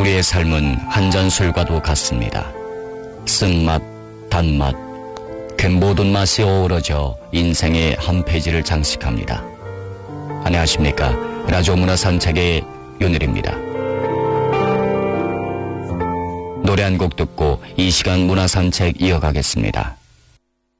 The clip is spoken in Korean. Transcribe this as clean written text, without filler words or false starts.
우리의 삶은 한 잔 술과도 같습니다. 쓴맛, 단맛, 그 모든 맛이 어우러져 인생의 한 페이지를 장식합니다. 안녕하십니까. 라디오 문화산책의 윤일입니다. 노래 한 곡 듣고 이 시간 문화산책 이어가겠습니다.